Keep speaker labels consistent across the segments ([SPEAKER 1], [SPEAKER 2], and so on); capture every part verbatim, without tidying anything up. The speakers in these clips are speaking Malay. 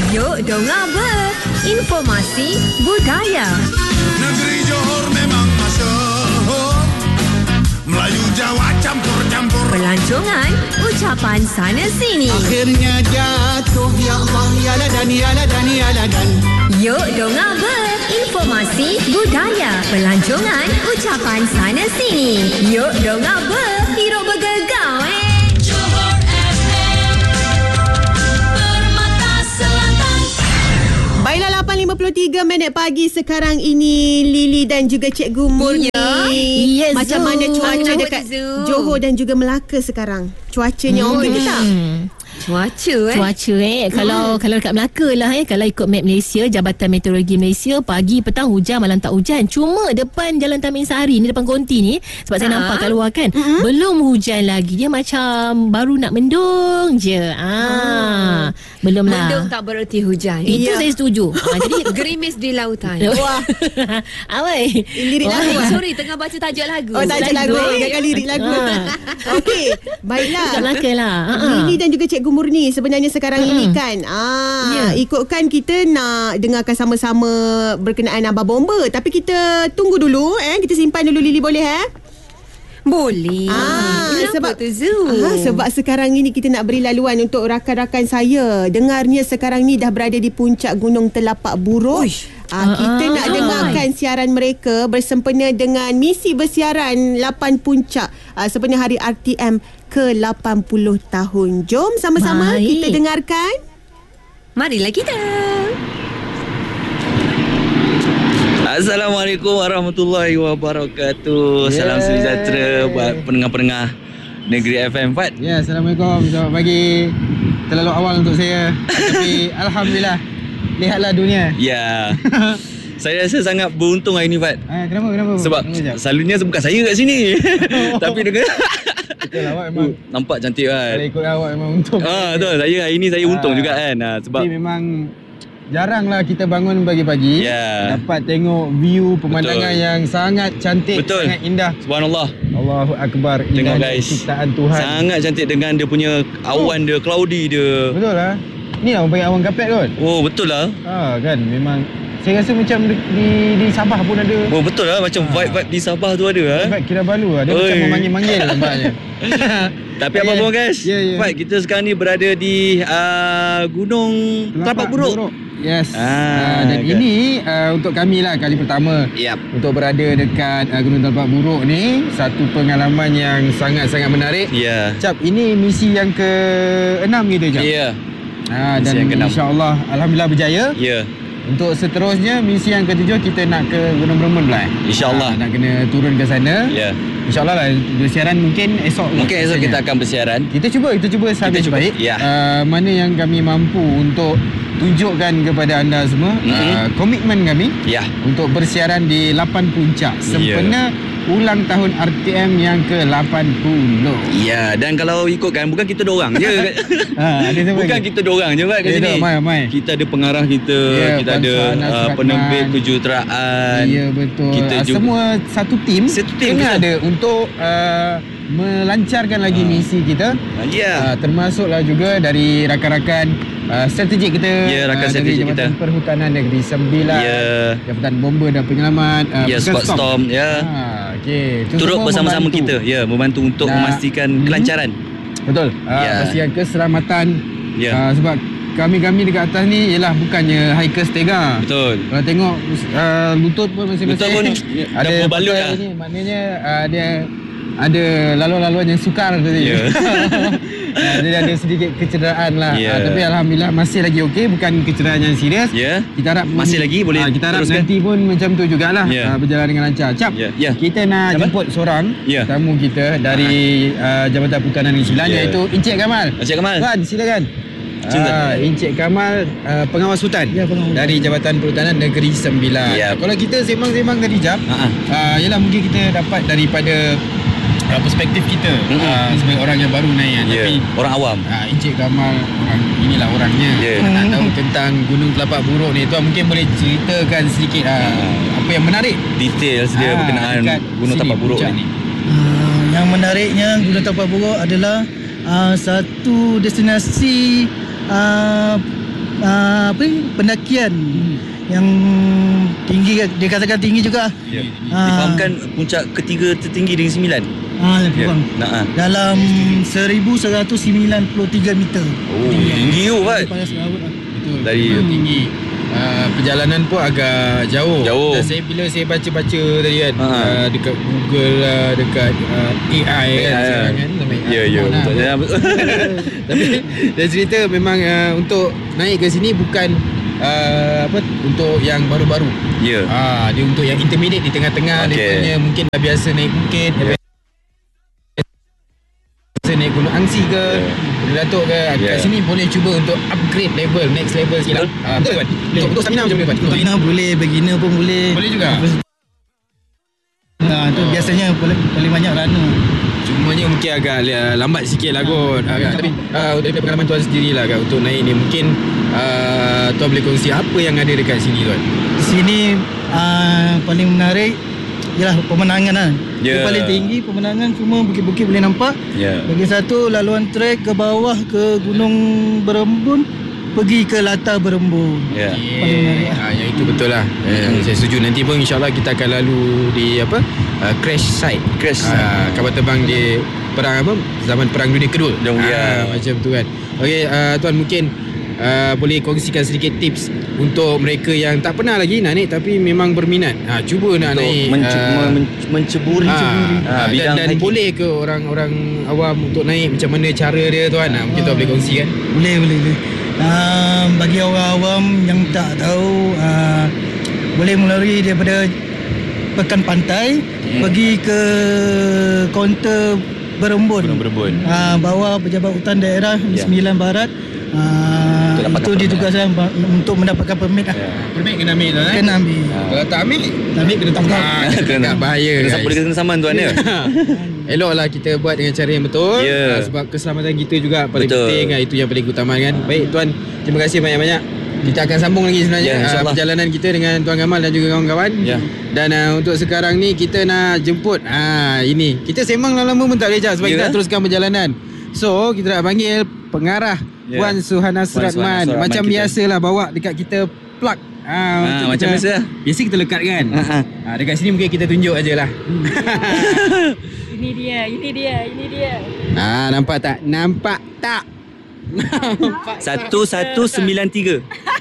[SPEAKER 1] Yuk dengar ber, informasi budaya.
[SPEAKER 2] Negeri Johor memang masyhur, Melayu Jawa campur-campur.
[SPEAKER 1] Pelancongan, ucapan sana sini.
[SPEAKER 2] Akhirnya jatuh, ya Allah, ya ladan, ya ladan, ya ladan.
[SPEAKER 1] Yuk dengar ber, informasi budaya. Pelancongan, ucapan sana sini. Yuk dengar ber, hidup bergegau eh.
[SPEAKER 3] Johor F M, Permata Selatan.
[SPEAKER 4] Baiklah, lapan lima puluh tiga minit pagi sekarang ini. Lily dan juga Cikgu Murni.
[SPEAKER 1] Ya,
[SPEAKER 4] Macam
[SPEAKER 1] Zul.
[SPEAKER 4] mana cuaca
[SPEAKER 1] Apa
[SPEAKER 4] dekat
[SPEAKER 1] Zul?
[SPEAKER 4] Johor dan juga Melaka sekarang? Cuacanya hmm. okey ke tak?
[SPEAKER 1] Cuaca eh.
[SPEAKER 5] Cuaca eh Kalau kalau dekat Melaka lah eh Kalau ikut map Malaysia, Jabatan Meteorologi Malaysia, pagi petang hujan, malam tak hujan. Cuma depan Jalan Tamin Sari ni, depan konti ni, sebab saya
[SPEAKER 1] Ha?
[SPEAKER 5] nampak kat luar kan,
[SPEAKER 4] Mm-hmm.
[SPEAKER 5] belum hujan lagi. Dia macam baru nak mendung je. Ah, belum lah.
[SPEAKER 1] Mendung tak bererti hujan.
[SPEAKER 5] Itu
[SPEAKER 4] Ya.
[SPEAKER 5] saya setuju. Ah, jadi
[SPEAKER 1] Gerimis di lautan.
[SPEAKER 5] wah. Awai.
[SPEAKER 4] Lirik lagu
[SPEAKER 1] Oh,
[SPEAKER 4] ah?
[SPEAKER 1] sorry, tengah baca tajuk lagu.
[SPEAKER 4] Oh, tajuk lagu.
[SPEAKER 5] Lagu.
[SPEAKER 4] Ingatkan lirik lagu.
[SPEAKER 5] Ah.
[SPEAKER 4] Okey, baiklah.
[SPEAKER 5] Dekat Melaka lah. Ah, ah.
[SPEAKER 4] Lily dan juga Cikgu Murni sebenarnya sekarang
[SPEAKER 5] Mm-mm.
[SPEAKER 4] ini kan ah
[SPEAKER 5] Ya.
[SPEAKER 4] ikutkan kita nak dengarkan sama-sama berkenaan Abah Bomba, tapi kita tunggu dulu eh kita simpan dulu Lily, boleh eh?
[SPEAKER 1] Boleh.
[SPEAKER 4] Ah,
[SPEAKER 1] Kenapa
[SPEAKER 4] sebab
[SPEAKER 1] tu Zul?
[SPEAKER 4] ah, sebab sekarang ini kita nak beri laluan untuk rakan-rakan saya. Dengarnya sekarang ni dah berada di puncak Gunung Telapak Buruk.
[SPEAKER 1] Uish.
[SPEAKER 4] Ah, kita
[SPEAKER 5] Ah,
[SPEAKER 4] nak
[SPEAKER 5] ah.
[SPEAKER 4] dengarkan siaran mereka bersempena dengan misi bersiaran lapan puncak ah, sempena hari R T M ke lapan puluh tahun. Jom sama-sama
[SPEAKER 5] Baik.
[SPEAKER 4] kita dengarkan.
[SPEAKER 1] Marilah kita.
[SPEAKER 6] Assalamualaikum warahmatullahi wabarakatuh.
[SPEAKER 7] Yeah.
[SPEAKER 6] Salam sejahtera buat pendengar-pendengar Negeri F M Fat.
[SPEAKER 7] Ya, Assalamualaikum. Selamat pagi. Terlalu awal untuk saya, tapi Alhamdulillah, lihatlah dunia.
[SPEAKER 6] Ya. Saya rasa sangat beruntung hari ni, Fat.
[SPEAKER 7] Ah, kenapa? Kenapa?
[SPEAKER 6] Sebab
[SPEAKER 7] Tunggu jap.
[SPEAKER 6] selalunya bukan saya kat sini. Tapi dengan
[SPEAKER 7] Betul lah, awak memang
[SPEAKER 6] nampak cantik kan.
[SPEAKER 7] kalau ikut awak memang untung.
[SPEAKER 6] Ah, betul. Saya hari ni saya untung
[SPEAKER 7] Ah.
[SPEAKER 6] juga kan. Ah, sebab
[SPEAKER 7] Tapi memang jaranglah kita bangun pagi-pagi
[SPEAKER 6] Ya.
[SPEAKER 7] dapat tengok view pemandangan
[SPEAKER 6] Betul.
[SPEAKER 7] yang sangat cantik,
[SPEAKER 6] Betul.
[SPEAKER 7] sangat indah.
[SPEAKER 6] subhanallah.
[SPEAKER 7] Allahu Akbar.
[SPEAKER 6] Tengok
[SPEAKER 7] Indahnya
[SPEAKER 6] guys.
[SPEAKER 7] ciptaan Tuhan.
[SPEAKER 6] Sangat cantik dengan dia punya awan dia, cloudy dia.
[SPEAKER 7] Betul lah. Ni lah orang panggil awan kapet kot.
[SPEAKER 6] Oh, betul lah.
[SPEAKER 7] Ha, kan memang saya rasa macam di, di, di Sabah pun ada.
[SPEAKER 6] Oh, betul lah. Macam
[SPEAKER 7] Ah.
[SPEAKER 6] vibe-vibe di Sabah tu ada ah.
[SPEAKER 7] Sebab Kinabalu lah. Dia
[SPEAKER 6] Oi.
[SPEAKER 7] macam memanggil-manggil nampaknya.
[SPEAKER 6] Tapi
[SPEAKER 7] Ya,
[SPEAKER 6] apa
[SPEAKER 7] ya.
[SPEAKER 6] pun guys,
[SPEAKER 7] Ya, ya.
[SPEAKER 6] Fat, kita sekarang ni berada di uh, Gunung Telapak Buruk.
[SPEAKER 7] Yes.
[SPEAKER 6] Ah,
[SPEAKER 7] Ah, dan
[SPEAKER 6] kan.
[SPEAKER 7] ini uh, untuk kami lah kali pertama
[SPEAKER 6] Yap.
[SPEAKER 7] untuk berada dekat uh, Gunung Telapak Buruk ni. Satu pengalaman yang sangat-sangat menarik.
[SPEAKER 6] Ya.
[SPEAKER 7] Cap, ini misi yang ke enam kita, Cap.
[SPEAKER 6] Ya.
[SPEAKER 7] Ah,
[SPEAKER 6] Misi
[SPEAKER 7] dan
[SPEAKER 6] yang keenam.
[SPEAKER 7] insya-Allah alhamdulillah berjaya.
[SPEAKER 6] Ya.
[SPEAKER 7] Untuk seterusnya misi yang ketujuh kita nak ke Gunung Bremen pula. eh.
[SPEAKER 6] InsyaAllah.
[SPEAKER 7] Ah, nak kena turun ke sana.
[SPEAKER 6] Ya.
[SPEAKER 7] InsyaAllah lah bersiaran mungkin esok.
[SPEAKER 6] Mungkin esok
[SPEAKER 7] rasanya.
[SPEAKER 6] kita akan bersiaran.
[SPEAKER 7] Kita cuba, kita cuba sehabis
[SPEAKER 6] cuba,
[SPEAKER 7] baik.
[SPEAKER 6] ya.
[SPEAKER 7] Uh, mana yang kami mampu untuk tunjukkan kepada anda semua
[SPEAKER 6] Mhm.
[SPEAKER 7] uh, komitmen kami
[SPEAKER 6] Ya.
[SPEAKER 7] untuk bersiaran di lapan puncak sempena ulang tahun R T M yang ke lapan puluh.
[SPEAKER 6] Ya, dan kalau ikutkan bukan kita dorang je.
[SPEAKER 7] Ha, ada siapa
[SPEAKER 6] Bukan
[SPEAKER 7] lagi?
[SPEAKER 6] kita dorang je Fat kat
[SPEAKER 7] Eh,
[SPEAKER 6] sini.
[SPEAKER 7] tak, mai, mai.
[SPEAKER 6] Kita ada pengarah kita,
[SPEAKER 7] Ya,
[SPEAKER 6] kita ada
[SPEAKER 7] Puan Suhana
[SPEAKER 6] uh,
[SPEAKER 7] Suratman.
[SPEAKER 6] penerbit kejuruteraan.
[SPEAKER 7] Ya, betul.
[SPEAKER 6] Kita
[SPEAKER 7] Uh,
[SPEAKER 6] juga
[SPEAKER 7] semua satu tim
[SPEAKER 6] Satu tim,
[SPEAKER 7] kena
[SPEAKER 6] betul.
[SPEAKER 7] ada untuk uh, melancarkan lagi
[SPEAKER 6] Ah.
[SPEAKER 7] misi kita.
[SPEAKER 6] Ah, ya.
[SPEAKER 7] Uh, termasuklah juga dari rakan-rakan uh, strategik kita,
[SPEAKER 6] Ya, rakan
[SPEAKER 7] uh,
[SPEAKER 6] strategik
[SPEAKER 7] dari Jabatan
[SPEAKER 6] kita.
[SPEAKER 7] Perhutanan Negeri Sembilan,
[SPEAKER 6] Ya.
[SPEAKER 7] Jabatan Bomba dan Penyelamat, uh,
[SPEAKER 6] Ya,
[SPEAKER 7] Bukan
[SPEAKER 6] Squad Storm, ya.
[SPEAKER 7] Ha, okey. Itu
[SPEAKER 6] Turut
[SPEAKER 7] semua
[SPEAKER 6] bersama-sama
[SPEAKER 7] membantu.
[SPEAKER 6] kita. Ya, membantu untuk
[SPEAKER 7] Nah,
[SPEAKER 6] memastikan
[SPEAKER 7] mhm.
[SPEAKER 6] kelancaran.
[SPEAKER 7] Betul. Uh,
[SPEAKER 6] Ya.
[SPEAKER 7] Pastikan keselamatan.
[SPEAKER 6] Ya.
[SPEAKER 7] Uh, sebab kami-kami dekat atas ni ialah bukannya hikers tega.
[SPEAKER 6] Betul.
[SPEAKER 7] Kalau tengok uh, lutut pun masing-masing
[SPEAKER 6] Lutut pun
[SPEAKER 7] ada
[SPEAKER 6] dah berbalut
[SPEAKER 7] pakai
[SPEAKER 6] dah.
[SPEAKER 7] ni, maknanya uh, dia ada laluan-laluan yang sukar tadi.
[SPEAKER 6] Ya.
[SPEAKER 7] uh, dia ada sedikit kecederaan lah.
[SPEAKER 6] Ya.
[SPEAKER 7] Uh, tapi alhamdulillah masih lagi okey, bukan kecederaan yang serius.
[SPEAKER 6] Ya.
[SPEAKER 7] Kita harap
[SPEAKER 6] Masih lagi boleh
[SPEAKER 7] uh, kita harap
[SPEAKER 6] teruskan?
[SPEAKER 7] nanti pun macam tu jugalah,
[SPEAKER 6] Ya.
[SPEAKER 7] uh, berjalan dengan lancar. Cap.
[SPEAKER 6] Ya. Ya.
[SPEAKER 7] Kita nak
[SPEAKER 6] Siapa?
[SPEAKER 7] jemput seorang
[SPEAKER 6] Ya.
[SPEAKER 7] tamu kita dari uh, Jabatan Perhutanan Negeri Sembilan,
[SPEAKER 6] Ya.
[SPEAKER 7] iaitu Encik Kamal.
[SPEAKER 6] Encik Kamal.
[SPEAKER 7] Tuan, silakan.
[SPEAKER 6] Silakan.
[SPEAKER 7] Ah, Encik Kamal, uh, pengawas hutan
[SPEAKER 8] Ya, pengawas
[SPEAKER 7] dari Jabatan Perhutanan Negeri Sembilan.
[SPEAKER 6] Ya.
[SPEAKER 7] Kalau kita sembang-sembang tadi, Jap,
[SPEAKER 6] Ha-ha.
[SPEAKER 7] uh, yalah mungkin kita dapat daripada uh, perspektif kita
[SPEAKER 6] Mm-mm.
[SPEAKER 7] uh, sebagai orang yang baru naik kan.
[SPEAKER 6] Ya.
[SPEAKER 7] Tapi
[SPEAKER 6] Orang awam.
[SPEAKER 7] uh, Encik Kamal, orang inilah orangnya.
[SPEAKER 6] Ya.
[SPEAKER 7] Nak tahu tentang Gunung Telapak Buruk ni, Tuan mungkin boleh ceritakan sedikit uh, apa yang menarik
[SPEAKER 6] Details dia
[SPEAKER 7] Ah,
[SPEAKER 6] berkenaan
[SPEAKER 7] dekat
[SPEAKER 6] Gunung
[SPEAKER 7] sini,
[SPEAKER 6] Tapak Buruk
[SPEAKER 7] puncak
[SPEAKER 6] ni.
[SPEAKER 8] Uh, yang menariknya Gunung Tapak Buruk adalah uh, satu destinasi uh, uh, apa ni, pendakian hmm. yang tinggi, dia katakan tinggi juga.
[SPEAKER 6] Ya.
[SPEAKER 8] Ah.
[SPEAKER 6] Difahamkan puncak ketiga tertinggi Negeri Sembilan.
[SPEAKER 8] Ah, lebih kurang.
[SPEAKER 6] Nah, ah.
[SPEAKER 8] Dalam seribu seratus sembilan puluh tiga meter.
[SPEAKER 6] Oh, tinggi tu kan.
[SPEAKER 8] Pada Sarawak lah.
[SPEAKER 7] Betul.
[SPEAKER 6] Dari
[SPEAKER 7] Betul, tinggi. Uh, perjalanan pun agak jauh.
[SPEAKER 6] Jauh.
[SPEAKER 7] Dan saya bila saya baca-baca tadi kan,
[SPEAKER 6] Ha.
[SPEAKER 7] uh, dekat Google lah, dekat uh, A I kan
[SPEAKER 6] Ya,
[SPEAKER 7] sekarang kan. Sampai
[SPEAKER 6] Ya, ya.
[SPEAKER 7] iPhone lah.
[SPEAKER 6] Betul. Ya, betul.
[SPEAKER 7] Tapi dia cerita memang uh, untuk naik ke sini bukan uh, apa untuk yang baru-baru.
[SPEAKER 6] Ya.
[SPEAKER 7] Ah, dia untuk yang intermediate di tengah-tengah.
[SPEAKER 6] Okey.
[SPEAKER 7] Dia punya mungkin dah biasa naik bukit, dah biasa naik Gunung Angsi ke, Gunung Datuk ke. Kat
[SPEAKER 6] Yeah.
[SPEAKER 7] sini boleh cuba untuk upgrade level, next level sikit lah.
[SPEAKER 6] Betul.
[SPEAKER 7] Ah, betul kan? Untuk, untuk stamina macam mana Tuan? Untuk
[SPEAKER 8] Beginner boleh, beginner pun boleh.
[SPEAKER 7] Boleh juga.
[SPEAKER 8] Nah, tu
[SPEAKER 7] Oh.
[SPEAKER 8] biasanya paling, paling banyak runner.
[SPEAKER 7] Cumanya mungkin agak uh, lambat sikit lah kot. Uh, tapi uh, daripada pengalaman Tuan sendiri lah Kak, untuk naik ni mungkin uh, Tuan boleh kongsi apa yang ada dekat sini Tuan?
[SPEAKER 8] Di sini uh, paling menarik ialah pemandangan lah.
[SPEAKER 6] Ya.
[SPEAKER 8] Dia paling tinggi, pemandangan semua bukit-bukit boleh nampak.
[SPEAKER 6] Ya.
[SPEAKER 8] Lagi satu, laluan trek ke bawah ke Gunung Berembun, pergi ke latar Berembun.
[SPEAKER 6] Ya.
[SPEAKER 8] Paling menarik lah.
[SPEAKER 7] Ah, yang itu betul lah. Eh,
[SPEAKER 6] Hmm.
[SPEAKER 7] Saya setuju. Nanti pun insyaAllah kita akan lalu di apa? Uh, crash site.
[SPEAKER 6] Crash site.
[SPEAKER 7] Ah, kapal terbang di perang apa? Zaman Perang Dunia Kedua.
[SPEAKER 6] Dong, ya.
[SPEAKER 7] Macam tu kan. Okey, uh, Tuan mungkin uh, boleh kongsikan sedikit tips untuk mereka yang tak pernah lagi nak naik tapi memang berminat. Ha, cuba nak
[SPEAKER 6] Untuk
[SPEAKER 7] naik
[SPEAKER 6] mencu-
[SPEAKER 7] uh,
[SPEAKER 6] men- menceburi
[SPEAKER 7] Ah,
[SPEAKER 6] Ah,
[SPEAKER 7] dan,
[SPEAKER 6] bidang
[SPEAKER 7] dan
[SPEAKER 6] hiking.
[SPEAKER 7] boleh ke orang-orang awam untuk naik, macam mana cara dia Tuan? Ha, mungkin Tuan boleh kongsikan.
[SPEAKER 8] Boleh, boleh, boleh. Uh, bagi orang awam yang tak tahu, uh, boleh melalui daripada Pekan Pantai,
[SPEAKER 6] Hmm.
[SPEAKER 8] pergi ke kaunter Berembun.
[SPEAKER 6] Gunung Berembun.
[SPEAKER 8] Uh, bawah pejabat hutan daerah
[SPEAKER 6] Ya.
[SPEAKER 8] Sembilan Barat. Uh,
[SPEAKER 6] Untuk dapatkan
[SPEAKER 8] itu
[SPEAKER 6] permit
[SPEAKER 8] ditugaskan ba- untuk mendapatkan permit lah.
[SPEAKER 6] Ya.
[SPEAKER 7] Permit kena ambil Tuan.
[SPEAKER 8] Kena ambil.
[SPEAKER 7] Kalau tak ambil,
[SPEAKER 8] Tak ambil kena tangkap.
[SPEAKER 7] ah, kena bahaya.
[SPEAKER 6] Kena
[SPEAKER 7] guys.
[SPEAKER 6] siapa dia kena saman tuan ya.
[SPEAKER 7] Eloklah kita buat dengan cara yang betul.
[SPEAKER 6] Ya.
[SPEAKER 7] Ah, sebab keselamatan kita juga paling
[SPEAKER 6] Betul.
[SPEAKER 7] penting kan. Itu yang paling utama kan. Baik Tuan, terima kasih banyak-banyak. Kita akan sambung lagi sebenarnya
[SPEAKER 6] Ya,
[SPEAKER 7] ah,
[SPEAKER 6] insyaAllah.
[SPEAKER 7] perjalanan kita dengan Tuan Gamal dan juga kawan-kawan.
[SPEAKER 6] Ya.
[SPEAKER 7] Dan uh, untuk sekarang ni kita nak jemput ah ini. Kita sembang lama-lama pun tak boleh jap sebab
[SPEAKER 6] Ya.
[SPEAKER 7] kita nak teruskan perjalanan. So, kita nak panggil pengarah
[SPEAKER 6] Ya.
[SPEAKER 7] Puan Suhana
[SPEAKER 6] Puan Suhana
[SPEAKER 7] Suratman.
[SPEAKER 6] Suratman
[SPEAKER 7] Macam
[SPEAKER 6] kita.
[SPEAKER 7] biasalah bawa dekat kita plug. Ah,
[SPEAKER 6] Ah,
[SPEAKER 7] untuk
[SPEAKER 6] macam
[SPEAKER 7] kita-
[SPEAKER 6] biasa.
[SPEAKER 7] Biasa kita lekat kan.
[SPEAKER 6] Ah, ah.
[SPEAKER 7] Ah, dekat sini mungkin kita tunjuk aja lah.
[SPEAKER 3] Ini dia, ini dia, ini dia.
[SPEAKER 7] Ah, nampak tak? Nampak tak?
[SPEAKER 6] Satu satu sembilan tiga.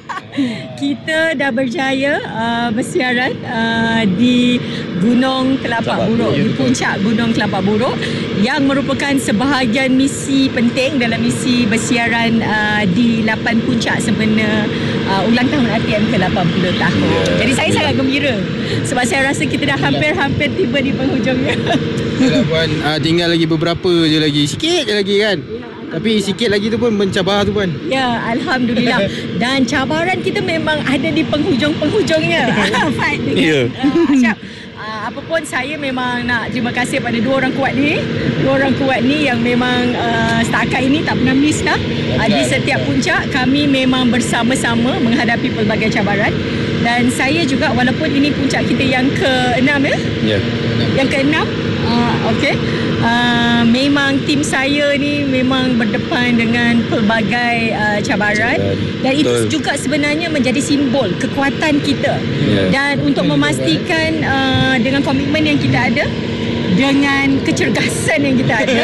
[SPEAKER 3] Kita dah berjaya uh, bersiaran uh, di Gunung Telapak
[SPEAKER 6] Telapak
[SPEAKER 3] Buruk,
[SPEAKER 6] Buruk,
[SPEAKER 3] di puncak Gunung Telapak Buruk yang merupakan sebahagian misi penting dalam misi bersiaran uh, di lapan puncak sempena uh, ulang tahun R T M ke lapan puluh tahun.
[SPEAKER 6] Ya.
[SPEAKER 3] Jadi saya sangat gembira sebab saya rasa kita dah hampir-hampir tiba di penghujungnya.
[SPEAKER 7] Yalah Puan, ah, tinggal lagi beberapa je lagi. Sikit je lagi kan. Tapi sikit lagi tu pun mencabar tu Puan.
[SPEAKER 3] Ya, Alhamdulillah. Dan cabaran kita memang ada di penghujung-penghujungnya. Fight dengan
[SPEAKER 6] Ya.
[SPEAKER 3] uh, Asyaf. Uh, apa pun saya memang nak terima kasih pada dua orang kuat ni. Dua orang kuat ni yang memang uh, setakat ini tak pernah miss lah. Uh, di setiap puncak kami memang bersama-sama menghadapi pelbagai cabaran. Dan saya juga walaupun ini puncak kita yang keenam ya.
[SPEAKER 6] Ya.
[SPEAKER 3] Yang keenam uh, okey. Uh, memang tim saya ni memang berdepan dengan pelbagai uh, cabaran dan itu
[SPEAKER 6] Betul.
[SPEAKER 3] juga sebenarnya menjadi simbol kekuatan kita.
[SPEAKER 6] Ya.
[SPEAKER 3] Dan untuk memastikan uh, dengan komitmen yang kita ada, dengan kecergasan yang kita ada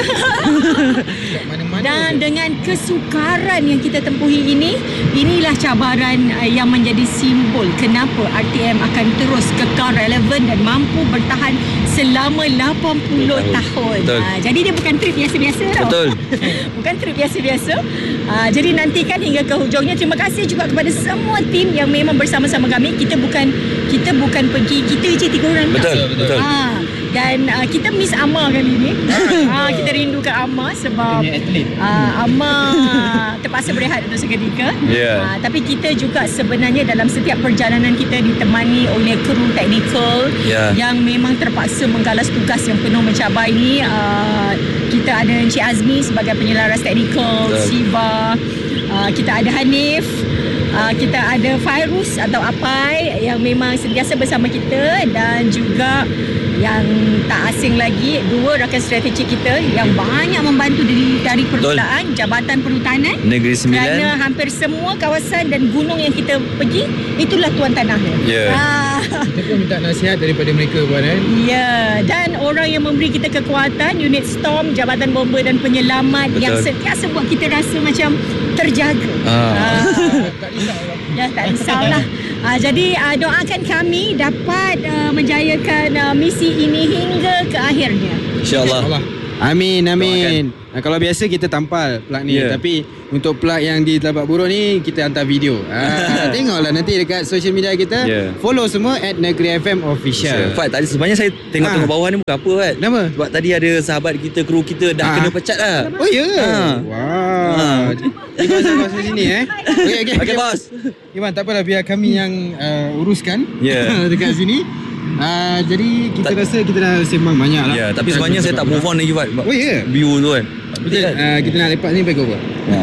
[SPEAKER 3] dan dengan kesukaran yang kita tempuhi ini, inilah cabaran uh, yang menjadi simbol kenapa R T M akan terus kekal relevan dan mampu bertahan selama lapan puluh tahun.
[SPEAKER 6] Betul.
[SPEAKER 3] Uh, jadi dia bukan trip biasa-biasa tau.
[SPEAKER 6] Betul.
[SPEAKER 3] Bukan trip biasa-biasa. Uh, jadi nantikan hingga ke hujungnya. Terima kasih juga kepada semua tim yang memang bersama-sama kami. Kita bukan kita bukan pergi kita je tiga orang.
[SPEAKER 6] Betul,
[SPEAKER 3] tak?
[SPEAKER 6] betul.
[SPEAKER 3] Ah, dan uh, kita miss Amma kali ni. Ah, kita rindukan Amma sebab uh, Amma terpaksa berehat untuk seketika.
[SPEAKER 6] Ya.
[SPEAKER 3] Ah, tapi kita juga sebenarnya dalam setiap perjalanan kita ditemani oleh kru teknikal
[SPEAKER 6] Ya.
[SPEAKER 3] yang memang terpaksa menggalas tugas yang penuh mencabar ini. Uh, kita ada Encik Azmi sebagai penyelaras teknikal,
[SPEAKER 6] Betul.
[SPEAKER 3] Siva, uh, kita ada Hanif, uh, kita ada Fairuz atau Apai yang memang sentiasa bersama kita dan juga yang tak asing lagi, dua rakan strategi kita yang banyak membantu dari, dari permulaan Jabatan Perhutanan
[SPEAKER 6] Negeri Sembilan.
[SPEAKER 3] Kerana hampir semua kawasan dan gunung yang kita pergi, itulah tuan tanahnya.
[SPEAKER 6] Ya.
[SPEAKER 3] Ah.
[SPEAKER 7] Kita pun minta nasihat daripada mereka Puan eh.
[SPEAKER 3] Ya, dan orang yang memberi kita kekuatan, unit storm, Jabatan Bomba dan Penyelamat. Betul. Yang sentiasa buat kita rasa macam terjaga. Ah. Ah.
[SPEAKER 7] Tak risau lah.
[SPEAKER 3] Ya, tak risaulah. Ah, jadi ah, doakan kami dapat ah, menjayakan ah, misi ini hingga ke akhirnya.
[SPEAKER 6] InsyaAllah.
[SPEAKER 7] Amin, amin. Nah, kalau biasa kita tampal plug ni, yeah. Tapi untuk plug yang di Telapak Buruk ni kita hantar video. Ah, tengoklah nanti dekat social media kita. Yeah. Follow semua at Negeri F M Official.
[SPEAKER 6] Fat, tadi sebenarnya saya tengok-tengok bawah ni bukan apa Fat.
[SPEAKER 7] Kenapa?
[SPEAKER 6] Sebab tadi ada sahabat kita, kru kita dah ha. kena pecat lah.
[SPEAKER 7] Oh ya? Yeah. Ha. Wow. Iman sama sini eh. Okey okey.
[SPEAKER 6] Okey bos.
[SPEAKER 7] Iman tak apalah, biar kami yang uh, uruskan
[SPEAKER 6] yeah.
[SPEAKER 7] dekat sini. Uh, jadi kita tak, rasa kita dah sembang banyak lah.
[SPEAKER 6] Ya, tapi sebenarnya saya tak move on lagi Fat.
[SPEAKER 7] Oh ya? Yeah.
[SPEAKER 6] View tu kan.
[SPEAKER 7] Betul kan? Uh, kita nak lepak ni baik apa?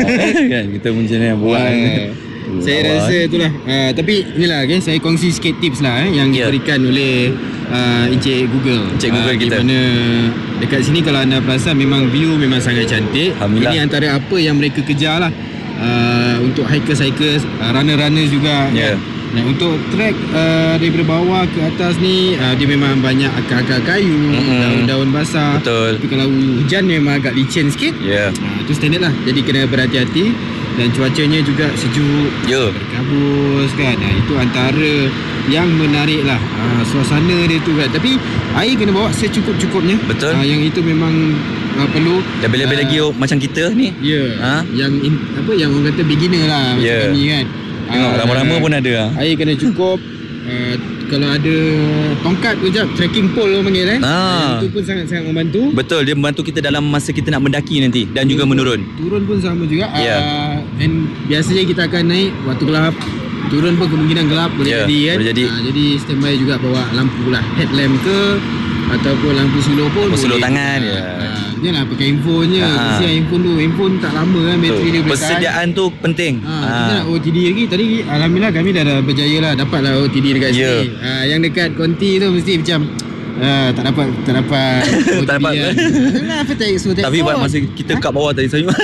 [SPEAKER 6] Kan kita macam ni buat.
[SPEAKER 7] Saya rasa itulah. Uh, tapi inilah okay, saya kongsi sikit tips lah eh, yang yeah. diberikan oleh uh, Encik Google.
[SPEAKER 6] Encik Google uh, kita.
[SPEAKER 7] Di mana dekat sini kalau anda perasan memang view memang sangat cantik. Ini antara apa yang mereka kejar lah. Uh, untuk hikers-hikers, uh, runner-runners juga.
[SPEAKER 6] Ya. Yeah.
[SPEAKER 7] Nah, untuk trek uh, daripada bawah ke atas ni uh, dia memang banyak akar-akar kayu, mm-hmm. daun-daun basah.
[SPEAKER 6] Betul.
[SPEAKER 7] Tapi kalau hujan memang agak licin sikit.
[SPEAKER 6] Ya. Yeah.
[SPEAKER 7] Uh, itu standard lah. Jadi kena berhati-hati. Dan cuacanya juga sejuk.
[SPEAKER 6] Ya. Yeah.
[SPEAKER 7] Berkabus kan. Nah, itu antara yang menarik lah. Uh, suasana dia tu kan. Tapi air kena bawa secukup-cukupnya.
[SPEAKER 6] Betul.
[SPEAKER 7] Uh, yang itu memang uh, perlu.
[SPEAKER 6] Lebih-lebih uh, lagi oh, macam kita ni.
[SPEAKER 7] Ya. Yeah. Ha? Yang in, apa yang orang kata beginner lah macam
[SPEAKER 6] yeah.
[SPEAKER 7] kami kan.
[SPEAKER 6] Tengok rama-rama pun ada.
[SPEAKER 7] Air kena cukup. uh, Kalau ada tongkat tu jap, trekking pole orang panggil eh.
[SPEAKER 6] Ah.
[SPEAKER 7] Itu pun sangat-sangat membantu.
[SPEAKER 6] Betul, dia membantu kita dalam masa kita nak mendaki nanti. Dan juga menurun.
[SPEAKER 7] Turun pun sama juga.
[SPEAKER 6] yeah.
[SPEAKER 7] uh, And biasanya kita akan naik waktu gelap. Turun pun kemungkinan gelap boleh yeah, jadi kan. Boleh jadi. Uh, jadi standby juga bawa lampu lah, headlamp ke ataupun lampu slow pun
[SPEAKER 6] boleh. Slow tangan.
[SPEAKER 7] uh, yeah. uh, Janganlah pakai handphone je.
[SPEAKER 6] Ha.
[SPEAKER 7] Kesian handphone tu. Handphone tak lama kan bateri dia boleh tahan.
[SPEAKER 6] Persediaan tu penting.
[SPEAKER 7] Ha, ha. Kita nak O T D lagi. Tadi alhamdulillah kami dah, dah berjaya lah dapatlah O T D dekat yeah. sini. Ha, yang dekat konti tu mesti macam uh, tak dapat tak dapat O T D.
[SPEAKER 6] Tak dapat kan.
[SPEAKER 7] Kenapa tak expo?
[SPEAKER 6] Tapi buat masa kita kat bawah tadi saya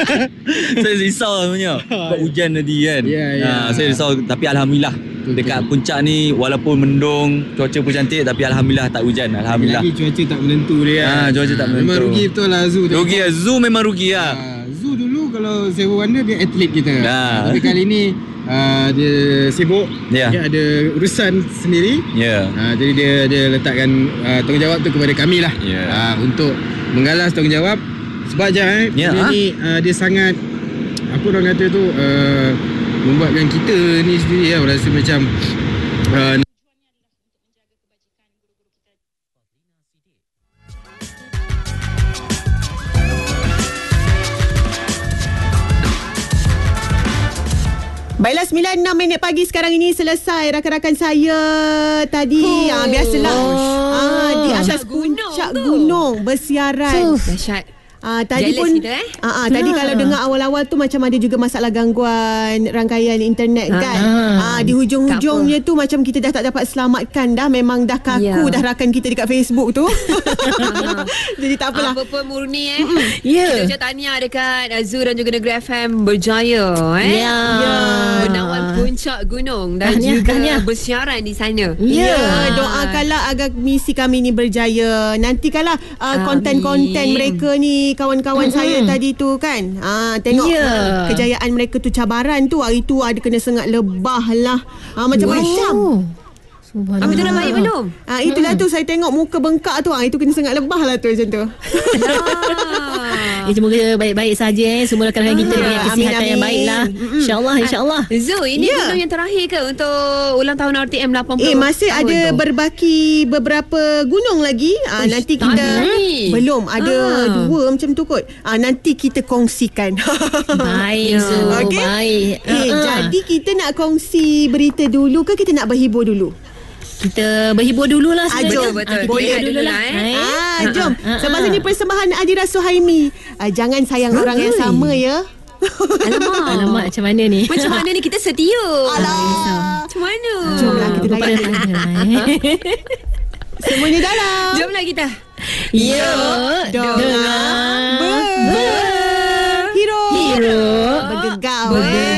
[SPEAKER 6] saya risau sebenarnya. Sebab hujan tadi kan.
[SPEAKER 7] Yeah, yeah.
[SPEAKER 6] Ha, saya risau tapi alhamdulillah. Dekat puncak ni walaupun mendung, cuaca pun cantik tapi alhamdulillah tak hujan. Alhamdulillah.
[SPEAKER 7] Lagi cuaca tak menentu dia.
[SPEAKER 6] Ha, cuaca tak menentu.
[SPEAKER 7] Memang rugi betul lah zoo.
[SPEAKER 6] Rugi lah. Zoo memang rugi lah.
[SPEAKER 7] Ha, zoo dulu kalau Seven Wonder dia atlet kita.
[SPEAKER 6] Nah.
[SPEAKER 7] Tapi kali ni uh, dia sibuk.
[SPEAKER 6] Yeah.
[SPEAKER 7] Dia ada urusan sendiri.
[SPEAKER 6] Ya. Yeah.
[SPEAKER 7] Ha, jadi dia dia letakkan uh, tanggungjawab tu kepada kami lah.
[SPEAKER 6] Yeah.
[SPEAKER 7] Ha, untuk menggalas tanggungjawab. Sebab je eh,
[SPEAKER 6] yeah,
[SPEAKER 7] dia
[SPEAKER 6] ha?
[SPEAKER 7] ni uh, dia sangat apa orang kata tu uh, membuatkan kita ni sendiri lah rasa macam uh,
[SPEAKER 4] Baiklah, sembilan enam minit pagi sekarang ini selesai. Rakan-rakan saya tadi oh. ah, biasalah oh. ah, di atas puncak gunung bersiaran.
[SPEAKER 1] Dahsyat.
[SPEAKER 4] Ah, tadi
[SPEAKER 1] Jealous
[SPEAKER 4] pun
[SPEAKER 1] kita, eh?
[SPEAKER 4] ah, ah, tadi kalau dengar awal-awal tu macam ada juga masalah gangguan rangkaian internet kan. Ah, ah di hujung-hujungnya tu macam kita dah tak dapat selamatkan dah, memang dah kaku yeah. dah rakan kita dekat Facebook tu. Jadi tak apalah.
[SPEAKER 1] Apa pun murni eh. Yeah. Kita ucap tahniah dekat Azur dan juga Negeri F M berjaya eh.
[SPEAKER 4] Ya. Yeah. Yeah.
[SPEAKER 1] Menawan puncak gunung dan tahniah, juga tahniah. bersiaran di sana.
[SPEAKER 4] Ya. Yeah. Doakanlah agar misi kami ni berjaya. Nantikanlah uh, konten-konten mereka ni, kawan-kawan mm-hmm. saya tadi tu kan. Ah, tengok yeah. kejayaan mereka tu, cabaran tu. Hari tu ada kena sengat lebah lah. Ah, macam-macam.
[SPEAKER 1] Wow. Habis tu dah baik belum?
[SPEAKER 4] Ah, itulah tu saya tengok muka bengkak tu. Ah, itu kena sengat lebah lah tu macam tu.
[SPEAKER 5] Ya, semoga baik-baik saja eh. Semua rakan-rakan kita punya kesihatan yang baik lah. InsyaAllah, insyaAllah.
[SPEAKER 1] Zo, ini yeah. gunung yang terakhir ke untuk ulang tahun R T M lapan puluh
[SPEAKER 4] Eh, masih tahun ada tu? Berbaki beberapa gunung lagi. Ah, Uish, nanti kita ni. belum ada ah. dua macam tu kot. Ah, nanti kita kongsikan.
[SPEAKER 5] Baik, Zo. Okay? Baik.
[SPEAKER 4] Eh, uh-huh. jadi kita nak kongsi berita dulu ke kita nak berhibur dulu?
[SPEAKER 5] Kita berhibur dululah sebenarnya.
[SPEAKER 1] Betul, betul.
[SPEAKER 5] Ah,
[SPEAKER 1] Boleh dululah eh.
[SPEAKER 4] Ah, jom. Semasa ni persembahan Adira Suhaimi. Ah, jangan sayang orang yang sama ya.
[SPEAKER 5] Alamak. Alamak, macam mana ni?
[SPEAKER 1] Macam mana ni, kita setia.
[SPEAKER 4] Alah.
[SPEAKER 1] Macam mana?
[SPEAKER 4] Jomlah kita layan. Semuanya dalam.
[SPEAKER 5] Jomlah kita.
[SPEAKER 4] Yuk, dengar ber. Hero.
[SPEAKER 5] Hero
[SPEAKER 4] Bergegau.